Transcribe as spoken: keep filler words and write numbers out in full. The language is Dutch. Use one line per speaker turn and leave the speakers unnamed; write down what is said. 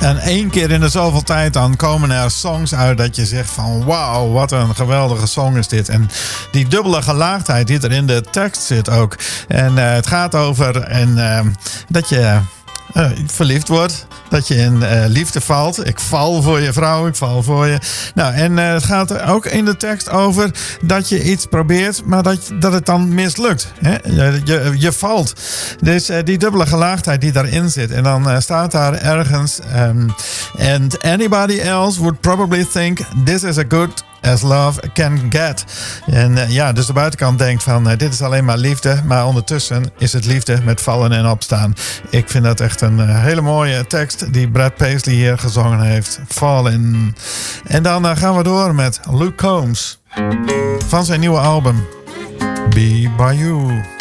En één keer in de zoveel tijd dan komen er songs uit dat je zegt van wauw, wat een geweldige song is dit. En die dubbele gelaagdheid die er in de tekst zit ook. En uh, het gaat over en, uh, dat je uh, verliefd wordt. Dat je in uh, liefde valt. Ik val voor je vrouw, ik val voor je. Nou, en uh, het gaat ook in de tekst over dat je iets probeert, maar dat, dat het dan mislukt. Hè? Je, je, je valt. Dus uh, die dubbele gelaagdheid die daarin zit. En dan uh, staat daar ergens um, and anybody else would probably think this is a good as love can get. En uh, ja, dus de buitenkant denkt van uh, dit is alleen maar liefde, maar ondertussen is het liefde met vallen en opstaan. Ik vind dat echt een uh, hele mooie tekst die Brad Paisley hier gezongen heeft. Fallen. En dan uh, gaan we door met Luke Combs van zijn nieuwe album Be By You.